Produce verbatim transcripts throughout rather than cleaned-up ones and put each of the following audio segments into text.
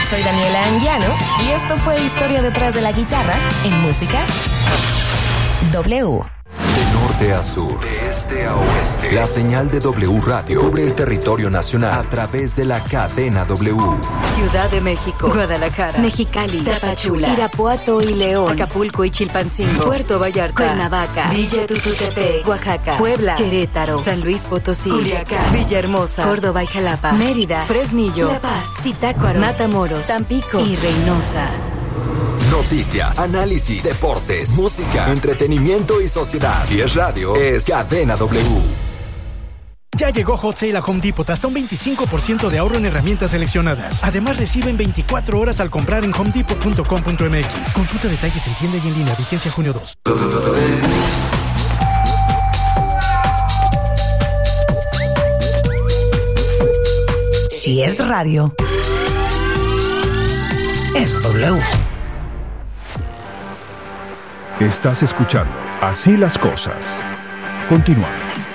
soy Daniela Anguiano y esto fue Historia detrás de la guitarra en Música W. De norte a sur, de este a oeste, la señal de W Radio cubre el territorio nacional a través de la cadena W. Ciudad de México, Guadalajara, Mexicali, Tapachula, Irapuato y León, Acapulco y Chilpancingo, Puerto Vallarta, Cuernavaca, Villa Tututepec, Oaxaca, Puebla, Querétaro, San Luis Potosí, Culiacán, Villahermosa, Córdoba y Jalapa, Mérida, Fresnillo, La Paz, Zitácuaro, Matamoros, Tampico y Reynosa. Noticias, análisis, deportes, música, entretenimiento y sociedad. Si es radio, es Cadena W. Ya llegó Hot Sale a Home Depot, hasta un veinticinco por ciento de ahorro en herramientas seleccionadas. Además, reciben veinticuatro horas al comprar en home depot punto com punto m x. Consulta detalles en tienda y en línea. Vigencia junio dos. Si es radio, es W. Estás escuchando Así las Cosas. Continuamos.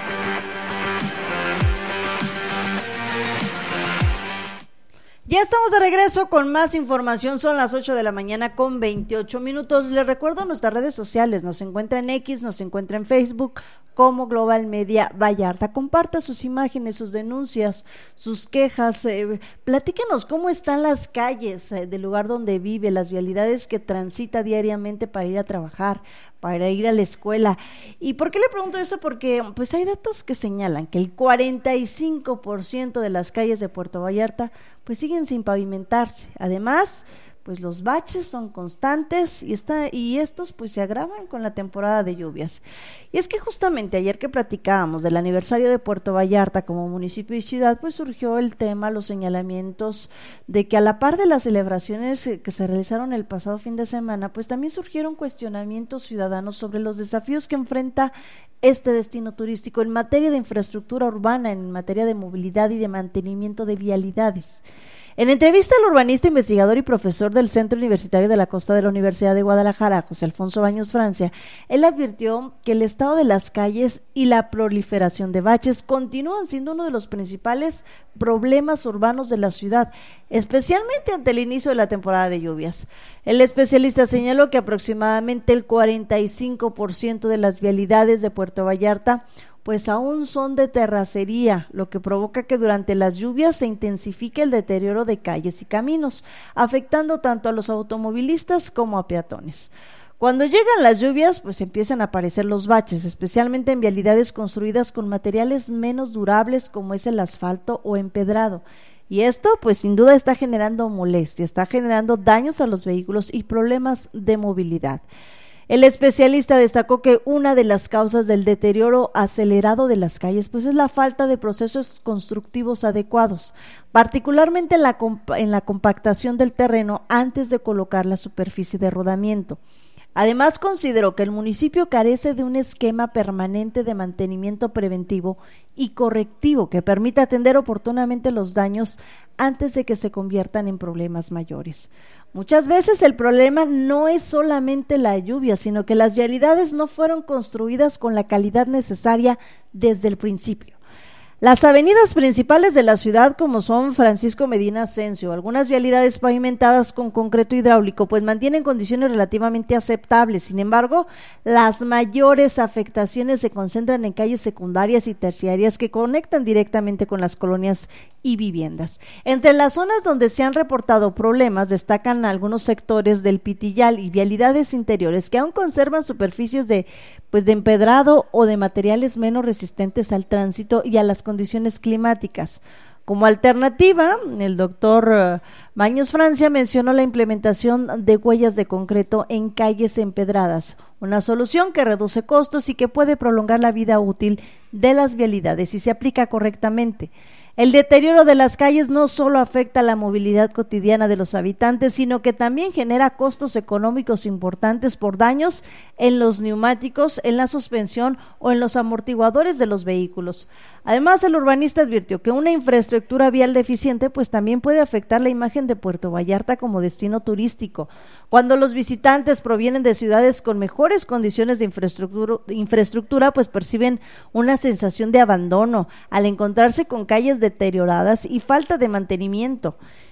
Ya estamos de regreso con más información. Son las ocho de la mañana con veintiocho minutos. Les recuerdo nuestras redes sociales. Nos encuentra en X, nos encuentra en Facebook como Global Media Vallarta. Comparta sus imágenes, sus denuncias, sus quejas. Eh, platíquenos cómo están las calles eh, del lugar donde vive, las vialidades que transita diariamente para ir a trabajar, para ir a la escuela. ¿Y por qué le pregunto esto? Porque pues hay datos que señalan que el cuarenta y cinco por ciento de las calles de Puerto Vallarta pues siguen sin pavimentarse. Además, pues los baches son constantes y está y estos pues se agravan con la temporada de lluvias. Y es que justamente ayer que platicábamos del aniversario de Puerto Vallarta como municipio y ciudad, pues surgió el tema, los señalamientos de que a la par de las celebraciones que se realizaron el pasado fin de semana, pues también surgieron cuestionamientos ciudadanos sobre los desafíos que enfrenta este destino turístico en materia de infraestructura urbana, en materia de movilidad y de mantenimiento de vialidades. En entrevista al urbanista, investigador y profesor del Centro Universitario de la Costa de la Universidad de Guadalajara, José Alfonso Baños Francia, él advirtió que el estado de las calles y la proliferación de baches continúan siendo uno de los principales problemas urbanos de la ciudad, especialmente ante el inicio de la temporada de lluvias. El especialista señaló que aproximadamente el cuarenta y cinco por ciento de las vialidades de Puerto Vallarta pues aún son de terracería, lo que provoca que durante las lluvias se intensifique el deterioro de calles y caminos, afectando tanto a los automovilistas como a peatones. Cuando llegan las lluvias, pues empiezan a aparecer los baches, especialmente en vialidades construidas con materiales menos durables como es el asfalto o empedrado. Y esto, pues sin duda está generando molestia, está generando daños a los vehículos y problemas de movilidad. El especialista destacó que una de las causas del deterioro acelerado de las calles pues es la falta de procesos constructivos adecuados, particularmente en la, comp- en la compactación del terreno antes de colocar la superficie de rodamiento. Además, consideró que el municipio carece de un esquema permanente de mantenimiento preventivo y correctivo que permita atender oportunamente los daños antes de que se conviertan en problemas mayores. Muchas veces el problema no es solamente la lluvia, sino que las vialidades no fueron construidas con la calidad necesaria desde el principio. Las avenidas principales de la ciudad, como son Francisco Medina Asensio, algunas vialidades pavimentadas con concreto hidráulico, pues mantienen condiciones relativamente aceptables. Sin embargo, las mayores afectaciones se concentran en calles secundarias y terciarias que conectan directamente con las colonias y viviendas. Entre las zonas donde se han reportado problemas destacan algunos sectores del Pitillal y vialidades interiores que aún conservan superficies de, pues de empedrado o de materiales menos resistentes al tránsito y a las condiciones climáticas. Como alternativa, el doctor Baños Francia mencionó la implementación de huellas de concreto en calles empedradas, una solución que reduce costos y que puede prolongar la vida útil de las vialidades si se aplica correctamente. El deterioro de las calles no solo afecta la movilidad cotidiana de los habitantes, sino que también genera costos económicos importantes por daños en los neumáticos, en la suspensión o en los amortiguadores de los vehículos. Además, el urbanista advirtió que una infraestructura vial deficiente pues también puede afectar la imagen de Puerto Vallarta como destino turístico. Cuando los visitantes provienen de ciudades con mejores condiciones de infraestructura, infraestructura pues perciben una sensación de abandono al encontrarse con calles deterioradas y falta de mantenimiento.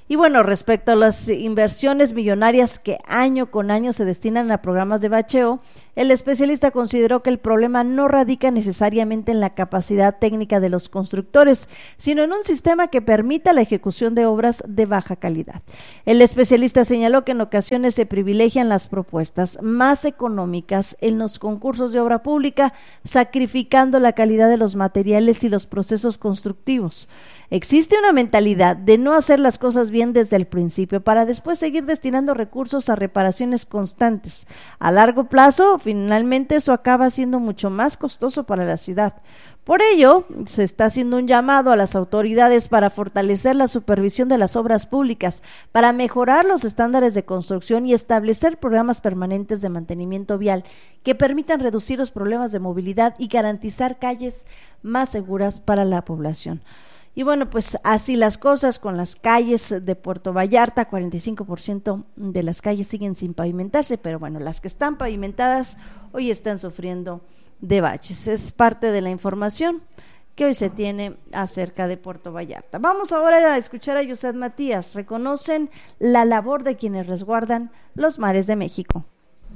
Y bueno, respecto a las inversiones millonarias que año con año se destinan a programas de bacheo, el especialista consideró que el problema no radica necesariamente en la capacidad técnica de los constructores, sino en un sistema que permita la ejecución de obras de baja calidad. El especialista señaló que en ocasiones se privilegian las propuestas más económicas en los concursos de obra pública, sacrificando la calidad de los materiales y los procesos constructivos. Existe una mentalidad de no hacer las cosas bien desde el principio para después seguir destinando recursos a reparaciones constantes. A largo plazo, finalmente eso acaba siendo mucho más costoso para la ciudad. Por ello, se está haciendo un llamado a las autoridades para fortalecer la supervisión de las obras públicas, para mejorar los estándares de construcción y establecer programas permanentes de mantenimiento vial que permitan reducir los problemas de movilidad y garantizar calles más seguras para la población. Y bueno, pues así las cosas con las calles de Puerto Vallarta. Cuarenta y cinco por ciento de las calles siguen sin pavimentarse, pero bueno, las que están pavimentadas hoy están sufriendo de baches. Es parte de la información que hoy se tiene acerca de Puerto Vallarta. Vamos ahora a escuchar a Yuset Matías. Reconocen la labor de quienes resguardan los mares de México.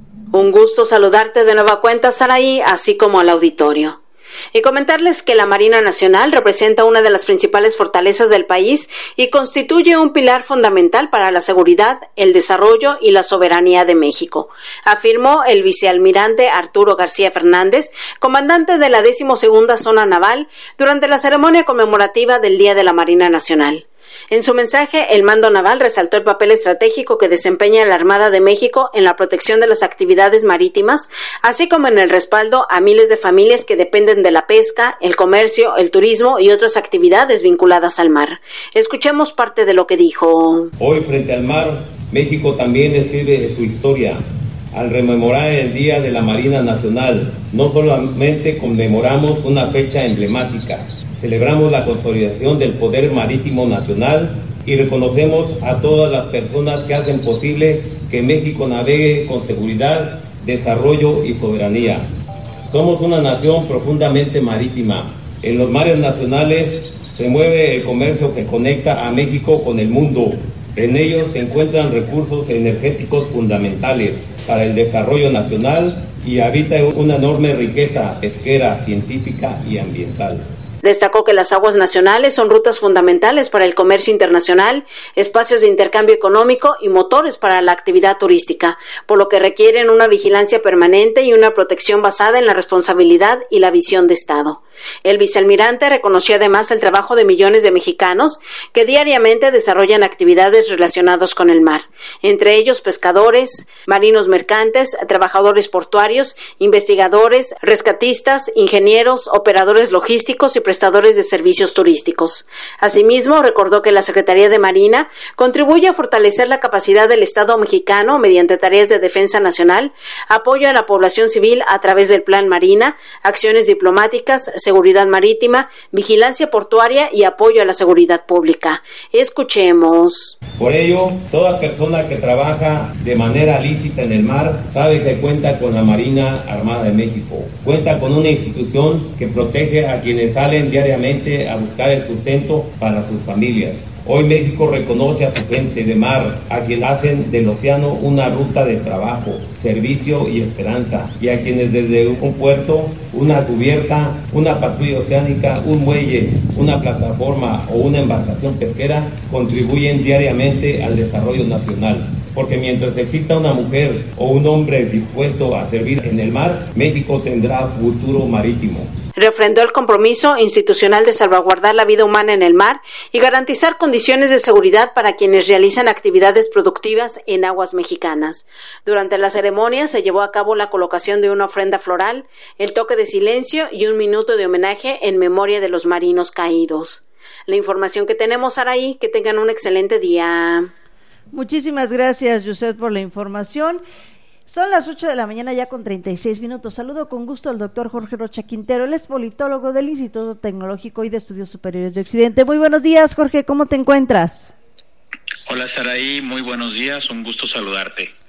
Un gusto saludarte de nueva cuenta, Saraí, así como al auditorio. Y comentarles que la Marina Nacional representa una de las principales fortalezas del país y constituye un pilar fundamental para la seguridad, el desarrollo y la soberanía de México, afirmó el vicealmirante Arturo García Fernández, comandante de la decimosegunda Zona Naval, durante la ceremonia conmemorativa del Día de la Marina Nacional. En su mensaje, el mando naval resaltó el papel estratégico que desempeña la Armada de México en la protección de las actividades marítimas, así como en el respaldo a miles de familias que dependen de la pesca, el comercio, el turismo y otras actividades vinculadas al mar. Escuchemos parte de lo que dijo. Hoy, frente al mar, México también escribe su historia. Al rememorar el Día de la Marina Nacional, no solamente conmemoramos una fecha emblemática, celebramos la consolidación del poder marítimo nacional y reconocemos a todas las personas que hacen posible que México navegue con seguridad, desarrollo y soberanía. Somos una nación profundamente marítima. En los mares nacionales se mueve el comercio que conecta a México con el mundo. En ellos se encuentran recursos energéticos fundamentales para el desarrollo nacional y habita una enorme riqueza pesquera, científica y ambiental. Destacó que las aguas nacionales son rutas fundamentales para el comercio internacional, espacios de intercambio económico y motores para la actividad turística, por lo que requieren una vigilancia permanente y una protección basada en la responsabilidad y la visión de Estado. El vicealmirante reconoció además el trabajo de millones de mexicanos que diariamente desarrollan actividades relacionadas con el mar, entre ellos pescadores, marinos mercantes, trabajadores portuarios, investigadores, rescatistas, ingenieros, operadores logísticos y prestadores de servicios turísticos. Asimismo, recordó que la Secretaría de Marina contribuye a fortalecer la capacidad del Estado mexicano mediante tareas de defensa nacional, apoyo a la población civil a través del Plan Marina, acciones diplomáticas, seguridad marítima, vigilancia portuaria y apoyo a la seguridad pública. Escuchemos. Por ello, toda persona que trabaja de manera lícita en el mar sabe que cuenta con la Marina Armada de México. Cuenta con una institución que protege a quienes salen diariamente a buscar el sustento para sus familias. Hoy México reconoce a su gente de mar, a quienes hacen del océano una ruta de trabajo, servicio y esperanza, y a quienes desde un puerto, una cubierta, una patrulla oceánica, un muelle, una plataforma o una embarcación pesquera contribuyen diariamente al desarrollo nacional. Porque mientras exista una mujer o un hombre dispuesto a servir en el mar, México tendrá futuro marítimo. Refrendó el compromiso institucional de salvaguardar la vida humana en el mar y garantizar condiciones de seguridad para quienes realizan actividades productivas en aguas mexicanas. Durante la ceremonia se llevó a cabo la colocación de una ofrenda floral, el toque de silencio y un minuto de homenaje en memoria de los marinos caídos. La información que tenemos, Araí, que tengan un excelente día. Muchísimas gracias, Yuset, por la información. Son las ocho de la mañana ya con treinta y seis minutos. Saludo con gusto al doctor Jorge Rocha Quintero. Él es politólogo del Instituto Tecnológico y de Estudios Superiores de Occidente. Muy buenos días, Jorge. ¿Cómo te encuentras? Hola, Saraí. Muy buenos días. Un gusto saludarte.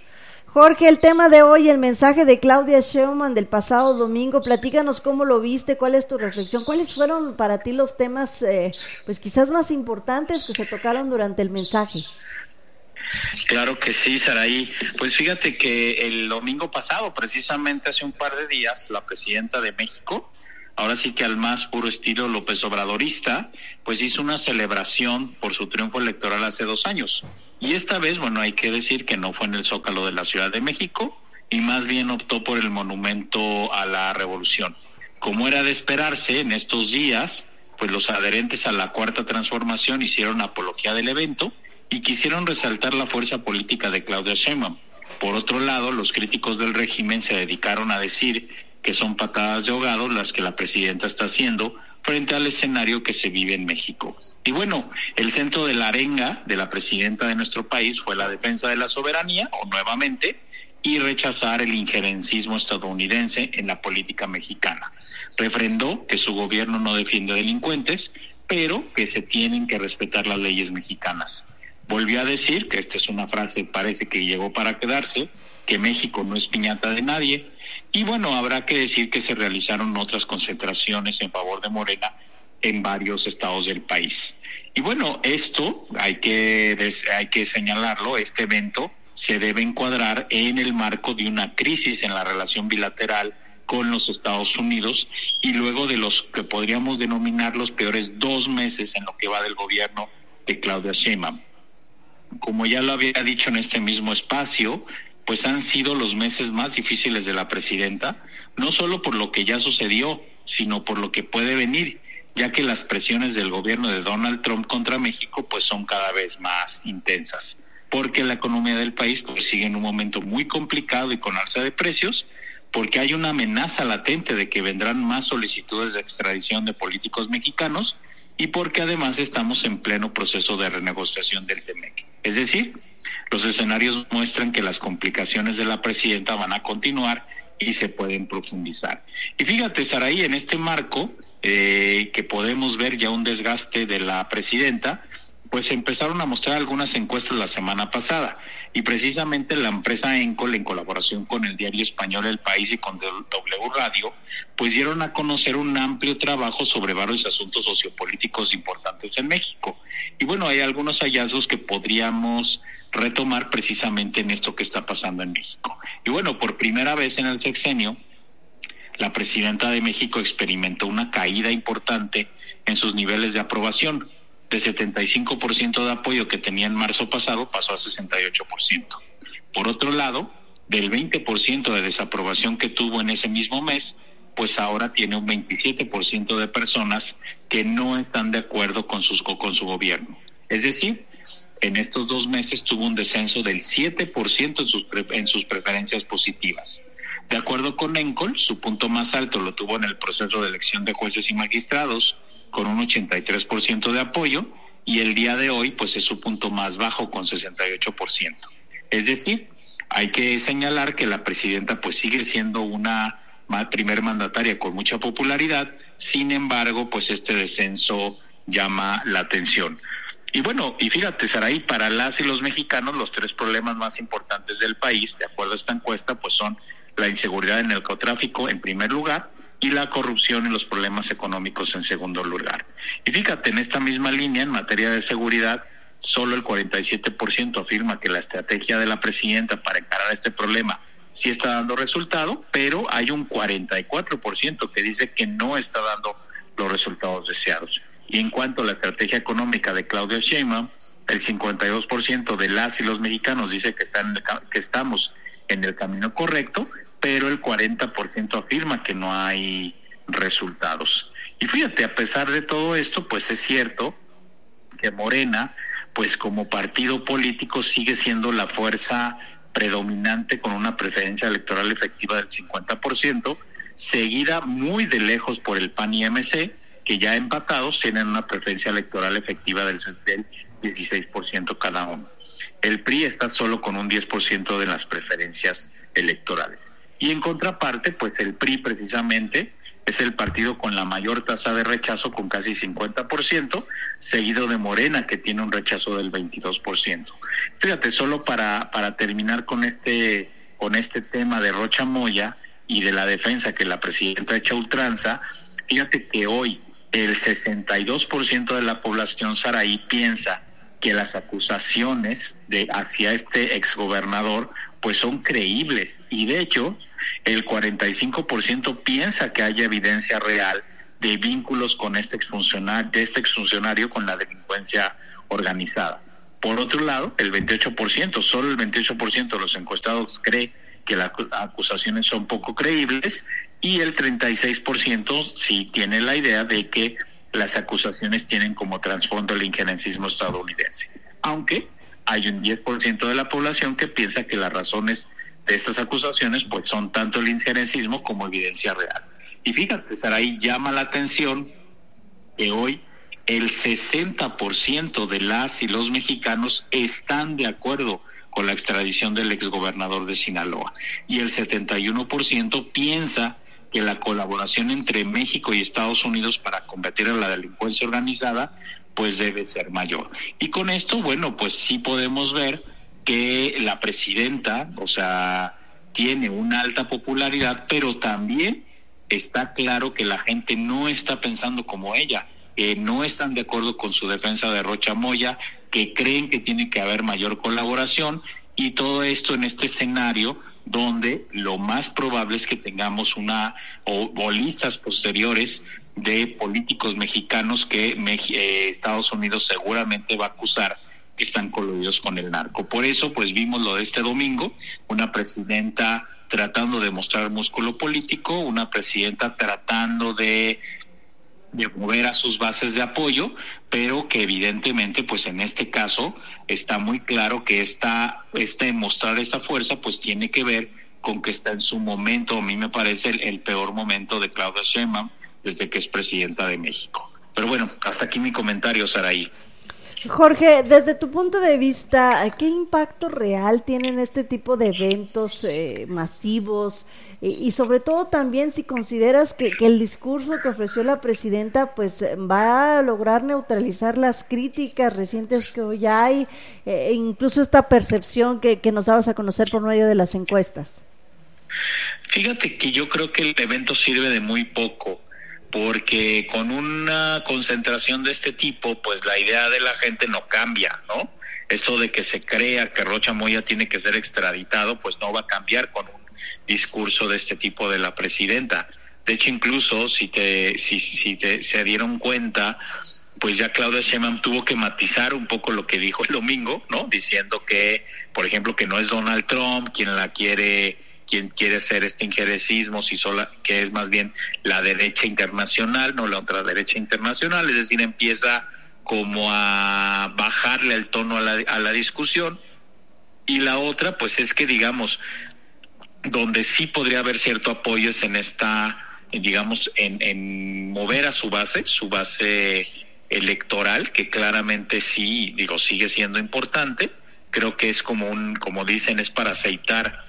Jorge, el tema de hoy, el mensaje de Claudia Sheinbaum del pasado domingo, platícanos cómo lo viste, cuál es tu reflexión, cuáles fueron para ti los temas, eh, pues quizás más importantes que se tocaron durante el mensaje. Claro que sí, Saraí. Pues fíjate que el domingo pasado, precisamente hace un par de días, la presidenta de México, ahora sí que al más puro estilo López Obradorista, pues hizo una celebración por su triunfo electoral hace dos años. Y esta vez, bueno, hay que decir que no fue en el Zócalo de la Ciudad de México, y más bien optó por el Monumento a la Revolución. Como era de esperarse, en estos días, pues los adherentes a la Cuarta Transformación hicieron apología del evento y quisieron resaltar la fuerza política de Claudia Sheinbaum. Por otro lado, los críticos del régimen se dedicaron a decir que son patadas de ahogado las que la presidenta está haciendo frente al escenario que se vive en México. Y bueno, el centro de la arenga de la presidenta de nuestro país fue la defensa de la soberanía, o nuevamente, y rechazar el injerencismo estadounidense en la política mexicana. Refrendó que su gobierno no defiende delincuentes, pero que se tienen que respetar las leyes mexicanas. Volvió a decir, que esta es una frase, parece que llegó para quedarse, que México no es piñata de nadie. Y bueno, habrá que decir que se realizaron otras concentraciones en favor de Morena en varios estados del país. Y bueno, esto hay que, hay que señalarlo, este evento se debe encuadrar en el marco de una crisis en la relación bilateral con los Estados Unidos y luego de los que podríamos denominar los peores dos meses en lo que va del gobierno de Claudia Sheinbaum. Como ya lo había dicho en este mismo espacio, pues han sido los meses más difíciles de la presidenta, no solo por lo que ya sucedió, sino por lo que puede venir, ya que las presiones del gobierno de Donald Trump contra México pues son cada vez más intensas, porque la economía del país pues sigue en un momento muy complicado y con alza de precios, porque hay una amenaza latente de que vendrán más solicitudes de extradición de políticos mexicanos y porque además estamos en pleno proceso de renegociación del T M E C. Es decir, los escenarios muestran que las complicaciones de la presidenta van a continuar y se pueden profundizar. Y fíjate, Saraí, en este marco eh, que podemos ver ya un desgaste de la presidenta, pues empezaron a mostrar algunas encuestas la semana pasada. Y precisamente la empresa Encol, en colaboración con el diario español El País y con W Radio, pues dieron a conocer un amplio trabajo sobre varios asuntos sociopolíticos importantes en México. Y bueno, hay algunos hallazgos que podríamos retomar precisamente en esto que está pasando en México. Y bueno, por primera vez en el sexenio, la presidenta de México experimentó una caída importante en sus niveles de aprobación. De setenta y cinco por ciento de apoyo que tenía en marzo pasado pasó a sesenta y ocho por ciento. Por otro lado, del veinte por ciento de desaprobación que tuvo en ese mismo mes, pues ahora tiene un veintisiete por ciento de personas que no están de acuerdo con, sus, con su gobierno. Es decir, en estos dos meses tuvo un descenso del siete por ciento en sus, en sus preferencias positivas. De acuerdo con Encol, su punto más alto lo tuvo en el proceso de elección de jueces y magistrados, con un ochenta y tres por ciento de apoyo, y el día de hoy pues es su punto más bajo con sesenta y ocho por ciento. Es decir, hay que señalar que la presidenta pues sigue siendo una primer mandataria con mucha popularidad, sin embargo pues este descenso llama la atención. Y bueno, y fíjate, Saraí, para las y los mexicanos los tres problemas más importantes del país, de acuerdo a esta encuesta, pues son la inseguridad en el narcotráfico en primer lugar, y la corrupción y los problemas económicos en segundo lugar. Y fíjate, en esta misma línea, en materia de seguridad, solo el cuarenta y siete por ciento afirma que la estrategia de la presidenta para encarar este problema sí está dando resultado, pero hay un cuarenta y cuatro por ciento que dice que no está dando los resultados deseados. Y en cuanto a la estrategia económica de Claudia Sheinbaum, el cincuenta y dos por ciento de las y los mexicanos dice que, están, que estamos en el camino correcto, pero el cuarenta por ciento afirma que no hay resultados. Y fíjate, a pesar de todo esto, pues es cierto que Morena, pues como partido político sigue siendo la fuerza predominante con una preferencia electoral efectiva del cincuenta por ciento, seguida muy de lejos por el P A N y M C, que ya empatados tienen una preferencia electoral efectiva del dieciséis por ciento cada uno. El P R I está solo con un diez por ciento de las preferencias electorales. Y en contraparte, pues el P R I precisamente es el partido con la mayor tasa de rechazo, con casi cincuenta por ciento, seguido de Morena, que tiene un rechazo del veintidós por ciento. Fíjate, solo para, para terminar con este con este tema de Rocha Moya y de la defensa que la presidenta echa ultranza, fíjate que hoy el sesenta y dos por ciento de la población saraí piensa que las acusaciones de hacia este exgobernador pues son creíbles, y de hecho el cuarenta y cinco por ciento piensa que haya evidencia real de vínculos con este exfuncionario, de este exfuncionario con la delincuencia organizada. Por otro lado, el veintiocho por ciento, solo el veintiocho por ciento de los encuestados cree que las acusaciones son poco creíbles, y el treinta y seis por ciento sí tiene la idea de que las acusaciones tienen como trasfondo el injerencismo estadounidense. Aunque hay un diez por ciento de la población que piensa que las razones de estas acusaciones pues son tanto el injerencismo como evidencia real. Y fíjate, Saraí, llama la atención que hoy el sesenta por ciento de las y los mexicanos están de acuerdo con la extradición del exgobernador de Sinaloa, y el setenta y uno por ciento piensa que la colaboración entre México y Estados Unidos para combatir a la delincuencia organizada pues debe ser mayor. Y con esto, bueno, pues sí podemos ver que la presidenta, o sea, tiene una alta popularidad, pero también está claro que la gente no está pensando como ella, que no están de acuerdo con su defensa de Rocha Moya, que creen que tiene que haber mayor colaboración, y todo esto en este escenario donde lo más probable es que tengamos una o, o listas posteriores de políticos mexicanos que eh, Estados Unidos seguramente va a acusar que están coludidos con el narco. Por eso, pues vimos lo de este domingo, una presidenta tratando de mostrar músculo político, una presidenta tratando de de mover a sus bases de apoyo, pero que evidentemente pues en este caso está muy claro que esta, este mostrar esta fuerza pues tiene que ver con que está en su momento, a mí me parece el, el peor momento de Claudia Sheinbaum desde que es presidenta de México. Pero bueno, hasta aquí mi comentario, Saraí. Jorge, desde tu punto de vista, ¿qué impacto real tienen este tipo de eventos eh, masivos? Y, y sobre todo también si consideras que, que el discurso que ofreció la presidenta pues va a lograr neutralizar las críticas recientes que hoy hay, eh, incluso esta percepción que, que nos dabas a conocer por medio de las encuestas. Fíjate que yo creo que el evento sirve de muy poco, porque con una concentración de este tipo, pues la idea de la gente no cambia, ¿no? Esto de que se crea que Rocha Moya tiene que ser extraditado, pues no va a cambiar con un discurso de este tipo de la presidenta. De hecho, incluso si te si si te se dieron cuenta, pues ya Claudia Sheinbaum tuvo que matizar un poco lo que dijo el domingo, ¿no? Diciendo que, por ejemplo, que no es Donald Trump quien la quiere quien quiere hacer este injerencismo, si sola, que es más bien la derecha internacional, no la otra derecha internacional, es decir, empieza como a bajarle el tono a la, a la discusión. Y la otra, pues es que, digamos, donde sí podría haber cierto apoyo es en esta, digamos, en, en mover a su base, su base electoral, que claramente sí, digo, sigue siendo importante. Creo que es como un, como dicen, es para aceitar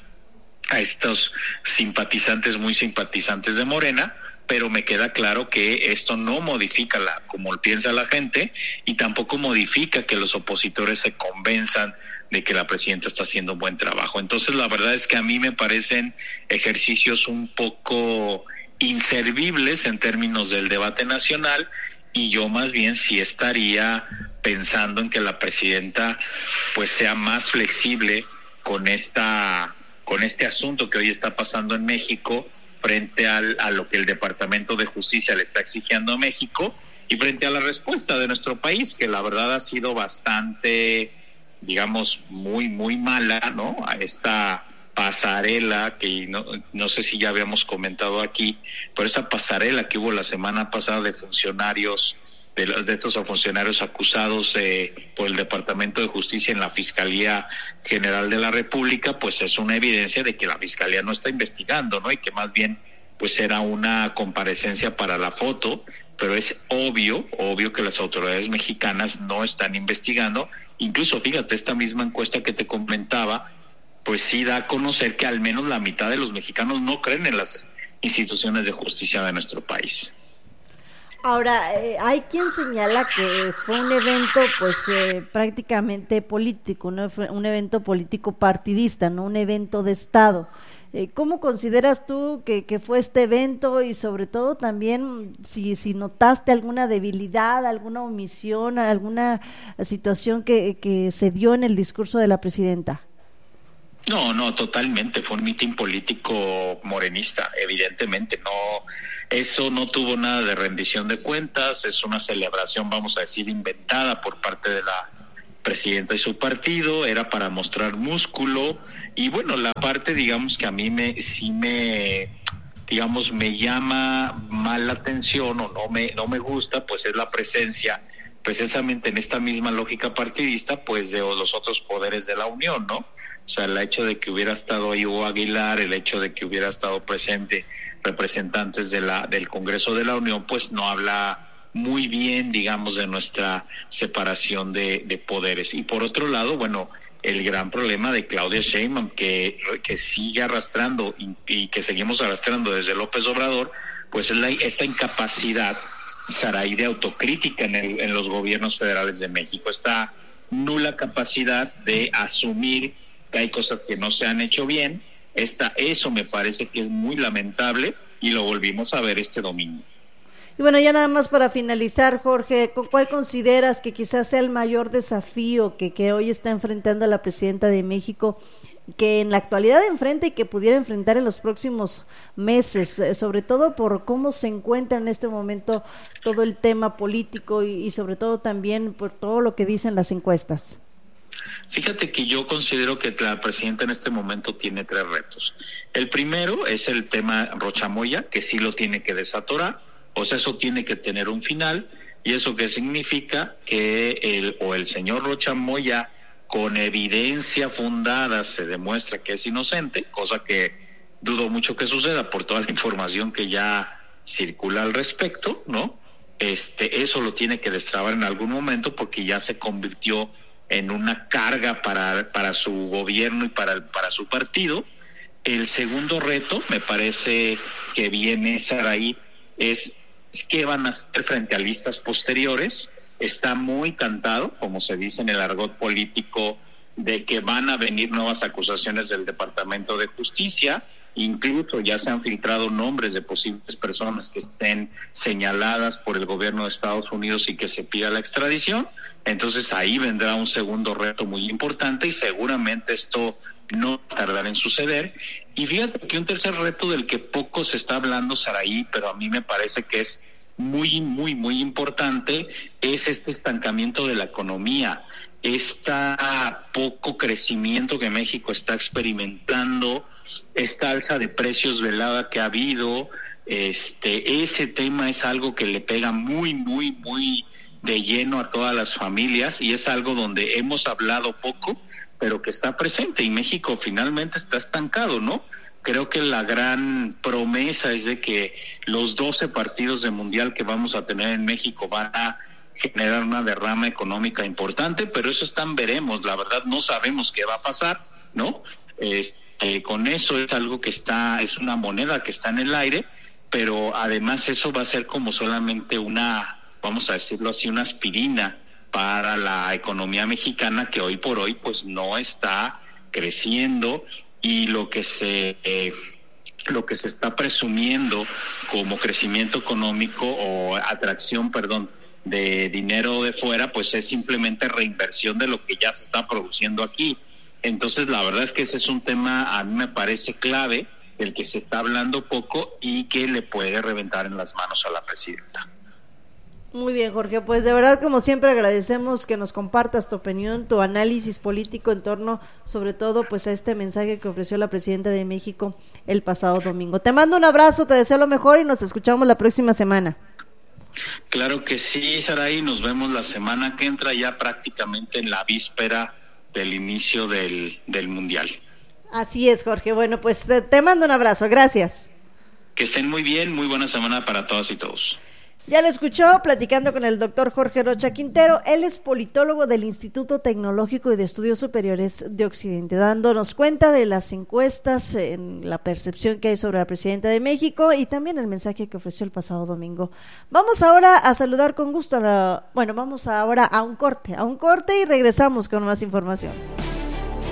a estos simpatizantes, muy simpatizantes de Morena, pero me queda claro que esto no modifica la como piensa la gente, y tampoco modifica que los opositores se convenzan de que la presidenta está haciendo un buen trabajo. Entonces, la verdad es que a mí me parecen ejercicios un poco inservibles en términos del debate nacional, y yo más bien sí estaría pensando en que la presidenta pues sea más flexible con esta con este asunto que hoy está pasando en México, frente al, a lo que el Departamento de Justicia le está exigiendo a México, y frente a la respuesta de nuestro país, que la verdad ha sido bastante, digamos, muy, muy mala, ¿no? A esta pasarela que no, no sé si ya habíamos comentado aquí, pero esta pasarela que hubo la semana pasada de funcionarios, de, de estos funcionarios acusados eh, por el Departamento de Justicia en la Fiscalía General de la República, pues es una evidencia de que la Fiscalía no está investigando, ¿no? Y que más bien pues era una comparecencia para la foto, pero es obvio, obvio que las autoridades mexicanas no están investigando. Incluso, fíjate, esta misma encuesta que te comentaba, pues sí da a conocer que al menos la mitad de los mexicanos no creen en las instituciones de justicia de nuestro país. Ahora, eh, hay quien señala que fue un evento pues eh, prácticamente político, ¿no? Fue un evento político partidista, no un evento de Estado. Eh, ¿Cómo consideras tú que, que fue este evento y sobre todo también si, si notaste alguna debilidad, alguna omisión, alguna situación que, que se dio en el discurso de la presidenta? No, no, totalmente, fue un mitin político morenista, evidentemente, no, eso no tuvo nada de rendición de cuentas, es una celebración, vamos a decir, inventada por parte de la presidenta y su partido, era para mostrar músculo, y bueno, la parte, digamos, que a mí me, sí me, digamos, me llama mal la atención, o no me, no me gusta, pues es la presencia, precisamente en esta misma lógica partidista, pues de los otros poderes de la Unión, ¿no? O sea, el hecho de que hubiera estado ahí Hugo Aguilar, el hecho de que hubiera estado presente representantes de la del Congreso de la Unión, pues no habla muy bien, digamos, de nuestra separación de, de poderes. Y por otro lado, bueno, el gran problema de Claudia Sheinbaum, que, que sigue arrastrando y, y que seguimos arrastrando desde López Obrador, pues es la, esta incapacidad, Saraí, de autocrítica en, el, en los gobiernos federales de México, esta nula capacidad de asumir que hay cosas que no se han hecho bien. Esta, eso me parece que es muy lamentable y lo volvimos a ver este domingo. Y bueno, ya nada más para finalizar, Jorge, ¿cuál consideras que quizás sea el mayor desafío que, que hoy está enfrentando la presidenta de México, que en la actualidad enfrenta y que pudiera enfrentar en los próximos meses, sobre todo por cómo se encuentra en este momento todo el tema político y, y sobre todo también por todo lo que dicen las encuestas? Fíjate que yo considero que la presidenta en este momento tiene tres retos. El primero es el tema Rocha Moya, que sí lo tiene que desatorar, o sea, eso tiene que tener un final, y eso qué significa que el o el señor Rocha Moya, con evidencia fundada, se demuestra que es inocente, cosa que dudo mucho que suceda por toda la información que ya circula al respecto, ¿no? Este, eso lo tiene que destrabar en algún momento porque ya se convirtió en una carga para, para su gobierno y para, el, para su partido. El segundo reto, me parece que viene Saraí, es, es qué van a hacer frente a listas posteriores. Está muy cantado, como se dice en el argot político, de que van a venir nuevas acusaciones del Departamento de Justicia. Incluso ya se han filtrado nombres de posibles personas que estén señaladas por el gobierno de Estados Unidos y que se pida la extradición. Entonces ahí vendrá un segundo reto muy importante y seguramente esto no tardará en suceder. Y fíjate que un tercer reto del que poco se está hablando, Saraí, pero a mí me parece que es muy, muy, muy importante, es este estancamiento de la economía, este poco crecimiento que México está experimentando, esta alza de precios velada que ha habido. Este, ese tema es algo que le pega muy, muy, muy de lleno a todas las familias y es algo donde hemos hablado poco, pero que está presente y México finalmente está estancado, ¿no? Creo que la gran promesa es de que los doce partidos de mundial que vamos a tener en México van a generar una derrama económica importante, pero eso están veremos, la verdad no sabemos qué va a pasar, ¿no? Este, con eso es algo que está, es una moneda que está en el aire, pero además eso va a ser como solamente una, vamos a decirlo así, una aspirina para la economía mexicana que hoy por hoy pues no está creciendo y lo que se eh, lo que se está presumiendo como crecimiento económico o atracción, perdón, de dinero de fuera, pues es simplemente reinversión de lo que ya se está produciendo aquí. Entonces la verdad es que ese es un tema, a mí me parece clave, del que se está hablando poco y que le puede reventar en las manos a la presidenta. Muy bien, Jorge, pues de verdad, como siempre, agradecemos que nos compartas tu opinión, tu análisis político en torno, sobre todo, pues a este mensaje que ofreció la presidenta de México el pasado domingo. Te mando un abrazo, te deseo lo mejor y nos escuchamos la próxima semana. Claro que sí, Saraí, nos vemos la semana que entra, ya prácticamente en la víspera del inicio del, del Mundial. Así es, Jorge, bueno, pues te, te mando un abrazo, gracias. Que estén muy bien, muy buena semana para todas y todos. Ya lo escuchó platicando con el doctor Jorge Rocha Quintero. Él es politólogo del Instituto Tecnológico y de Estudios Superiores de Occidente, dándonos cuenta de las encuestas, en la percepción que hay sobre la presidenta de México y también el mensaje que ofreció el pasado domingo. Vamos ahora a saludar con gusto a la... Bueno, vamos ahora a un corte, a un corte y regresamos con más información.